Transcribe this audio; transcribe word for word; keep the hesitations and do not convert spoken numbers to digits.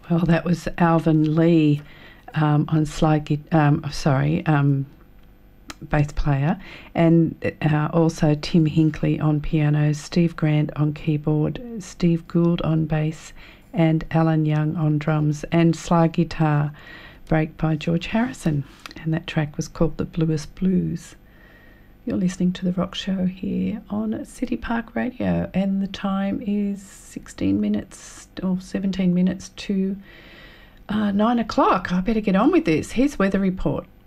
Well, that was Alvin Lee um, on slide, gui- um, sorry, um, bass player, and uh, also Tim Hinckley on piano, Steve Grant on keyboard, Steve Gould on bass, and Alan Young on drums, and slide guitar break by George Harrison. And that track was called The Bluest Blues. You're listening to The Rock Show here on City Park Radio, and the time is sixteen minutes or seventeen minutes to uh, nine o'clock. I better get on with this. Here's weather report.